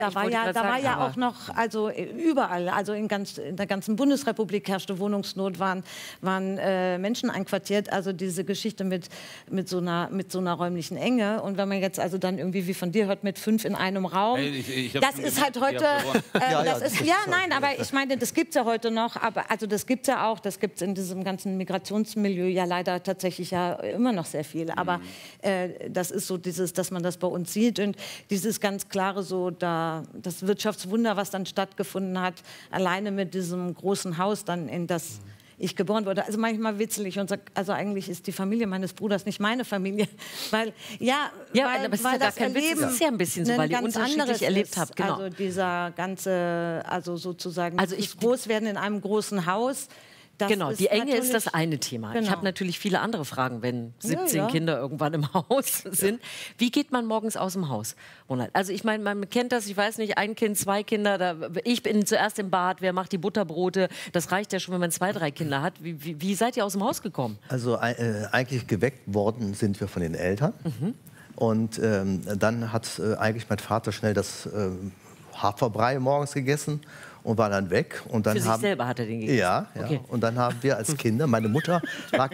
Da war ja auch noch, also überall, also in der ganzen Bundesrepublik herrschte Wohnungsnot, waren Menschen einquartiert. Also diese Geschichte mit so einer räumlichen Enge. Und wenn man jetzt also dann irgendwie, wie von dir hört, mit 5 in einem Raum, das ist halt heute, nein, aber ich meine, das gibt es ja heute noch, aber also das gibt es ja auch, das gibt es in diesem ganzen Migrationsmilieu ja leider tatsächlich ja immer noch sehr viel. Aber das ist so dieses, dass man das bei uns sieht und dieses ganz klare so, das Wirtschaftswunder, was dann stattgefunden hat, alleine mit diesem großen Haus dann, in das ich geboren wurde. Also manchmal witzelig und sag, also eigentlich ist die Familie meines Bruders nicht meine Familie, weil aber es ist ja gar kein Witz, es ist ja ein bisschen so, weil ihr unterschiedlich erlebt habt. Genau. Also dieser ganze, also sozusagen das Großwerden in einem großen Haus. Genau, die Enge ist das eine Thema. Genau. Ich habe natürlich viele andere Fragen, wenn 17 Kinder irgendwann im Haus sind. Wie geht man morgens aus dem Haus, Ronald? Also ich meine, man kennt das, ich weiß nicht, ein Kind, 2 Kinder, ich bin zuerst im Bad, wer macht die Butterbrote? Das reicht ja schon, wenn man 2, 3 Kinder hat. Wie seid ihr aus dem Haus gekommen? Also eigentlich geweckt worden sind wir von den Eltern. Und dann hat eigentlich mein Vater schnell das Haferbrei morgens gegessen und war dann weg. Und dann Für sich selber hat er den gegessen? Ja. Okay. Und dann haben wir als Kinder, meine Mutter lag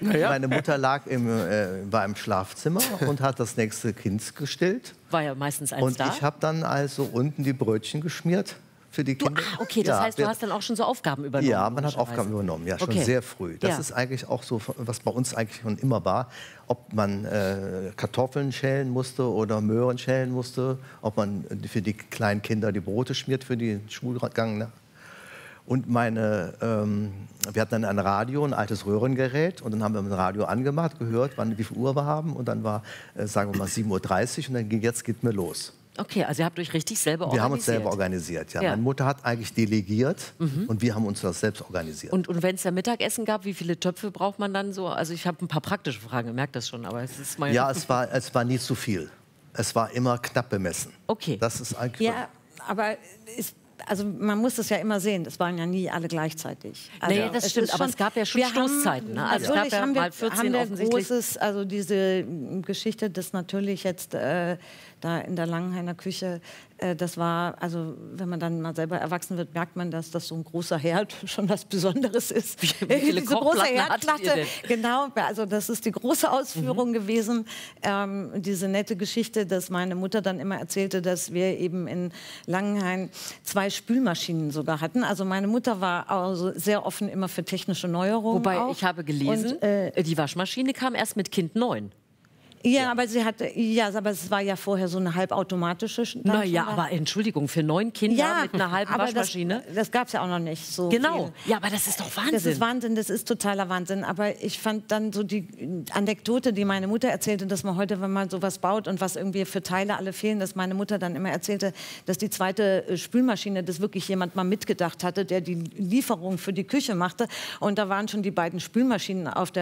war im Schlafzimmer und hat das nächste Kind gestillt. War ja meistens eins da. Und ich habe dann also unten die Brötchen geschmiert für die Kinder. Okay, das heißt, du hast dann auch schon so Aufgaben übernommen? Ja, man hat Aufgaben übernommen, ja, schon sehr früh. Das ist eigentlich auch so, was bei uns eigentlich schon immer war, ob man Kartoffeln schälen musste oder Möhren schälen musste, ob man für die kleinen Kinder die Brote schmiert für den Schulgang. Ne? Und wir hatten dann ein Radio, ein altes Röhrengerät, und dann haben wir das Radio angemacht, gehört, wie viel Uhr wir haben, und dann war, sagen wir mal, 7:30 Uhr, und dann geht mir los. Okay, also ihr habt euch richtig selber organisiert. Wir haben uns selber organisiert, ja. Meine Mutter hat eigentlich delegiert und wir haben uns das selbst organisiert. Und wenn es da Mittagessen gab, wie viele Töpfe braucht man dann so? Also ich habe ein paar praktische Fragen, ihr merkt das schon, aber es ist mal... Ja, es war nie zu viel. Es war immer knapp bemessen. Okay. Das ist eigentlich... Ja, aber also man muss das ja immer sehen, das waren ja nie alle gleichzeitig. Also nee, das stimmt, aber es gab ja schon Stoßzeiten. Ne? Also natürlich es gab ja mal 14 offensichtlich. Also diese Geschichte, das natürlich jetzt da in der Langenhainer Küche, das war, also wenn man dann mal selber erwachsen wird, merkt man, dass das so ein großer Herd schon was Besonderes ist. Wie viele Diese große Herdplatte, genau, also das ist die große Ausführung gewesen. Diese nette Geschichte, dass meine Mutter dann immer erzählte, dass wir eben in Langenhain 2 Spülmaschinen sogar hatten. Also meine Mutter war also sehr offen immer für technische Neuerungen. Wobei ich habe gelesen, die Waschmaschine kam erst mit Kind 9. Ja, aber sie hatte, aber es war ja vorher so eine halbautomatische. Naja, aber Entschuldigung, für 9 Kinder mit einer halben Waschmaschine? Das gab es ja auch noch nicht so genau, viel. Ja, aber das ist doch Wahnsinn. Das ist Wahnsinn, das ist totaler Wahnsinn. Aber ich fand dann so die Anekdote, die meine Mutter erzählte, dass man heute, wenn man sowas baut und was irgendwie für Teile alle fehlen, dass meine Mutter dann immer erzählte, dass die zweite Spülmaschine, dass wirklich jemand mal mitgedacht hatte, der die Lieferung für die Küche machte. Und da waren schon die beiden Spülmaschinen auf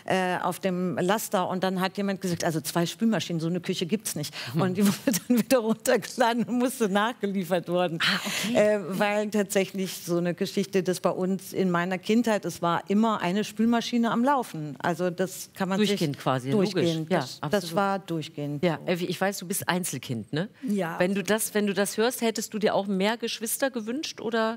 dem Laster. Und dann hat jemand gesagt, also 2 Spülmaschinen, so eine Küche gibt es nicht. Und die wurde dann wieder runtergeladen und musste nachgeliefert werden. Weil tatsächlich so eine Geschichte, das bei uns in meiner Kindheit, es war immer eine Spülmaschine am Laufen. Also das kann man durchgehend sich... Quasi, durchgehend, ja, das war durchgehend. Ja, ich weiß, du bist Einzelkind, ne? Ja. Wenn du das hörst, hättest du dir auch mehr Geschwister gewünscht, oder...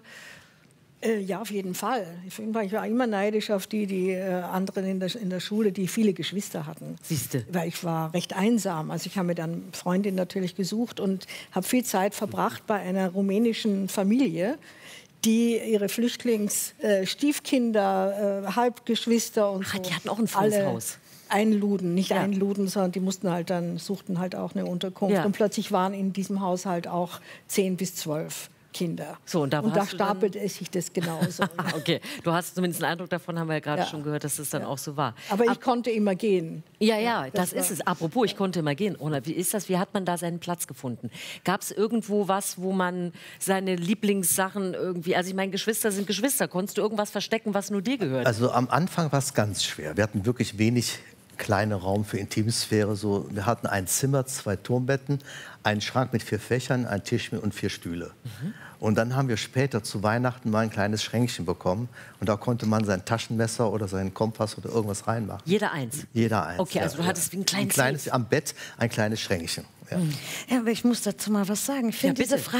Ja, auf jeden Fall. Ich war immer neidisch auf die anderen in der Schule, die viele Geschwister hatten. Siehste. Weil ich war recht einsam. Also ich habe mir dann Freundin natürlich gesucht und habe viel Zeit verbracht bei einer rumänischen Familie, die ihre Flüchtlingsstiefkinder, Halbgeschwister und so... Die hatten auch ein volles Haus. Einluden, nicht einluden, sondern die suchten halt auch eine Unterkunft. Ja. Und plötzlich waren in diesem Haushalt auch 10 bis 12 Kinder. So, und da stapelte es sich das genauso. Okay, du hast zumindest einen Eindruck davon, haben wir ja gerade schon gehört, dass es dann auch so war. Aber ich konnte immer gehen. Ja, das ist es. Apropos, ich konnte immer gehen. Ronald, wie ist das? Wie hat man da seinen Platz gefunden? Gab es irgendwo was, wo man seine Lieblingssachen irgendwie, also ich meine, Geschwister sind Geschwister. Konntest du irgendwas verstecken, was nur dir gehört? Also am Anfang war es ganz schwer. Wir hatten wirklich wenig kleiner Raum für Intimsphäre. So, wir hatten ein Zimmer, 2 Turmbetten, einen Schrank mit 4 Fächern, einen Tisch und 4 Stühle. Und dann haben wir später zu Weihnachten mal ein kleines Schränkchen bekommen. Und da konnte man sein Taschenmesser oder seinen Kompass oder irgendwas reinmachen. Jeder eins? Jeder eins. Okay, also du hattest wie ein kleines am Bett ein kleines Schränkchen. Ja. Ja, aber ich muss dazu mal was sagen. Ich finde diese Frage